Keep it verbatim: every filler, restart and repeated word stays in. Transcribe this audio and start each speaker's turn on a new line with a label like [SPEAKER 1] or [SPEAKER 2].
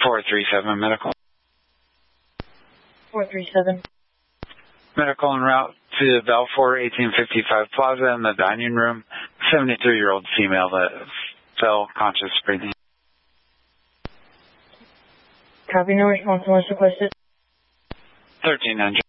[SPEAKER 1] four three seven medical.
[SPEAKER 2] four three seven.
[SPEAKER 1] Medical en route to Balfour eighteen fifty-five Plaza in the dining room. seventy-three-year-old female that fell conscious breathing.
[SPEAKER 2] Copy, no response unless requested.
[SPEAKER 1] thirteen hundred.